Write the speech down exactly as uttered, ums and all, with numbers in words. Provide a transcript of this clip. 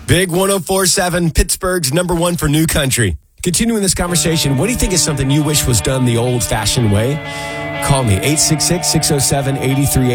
Big one oh four point seven, Pittsburgh's number one for new country. Continuing this conversation, what do you think is something you wish was done the old-fashioned way? Call me, eight six six, six oh seven, eight three eight three.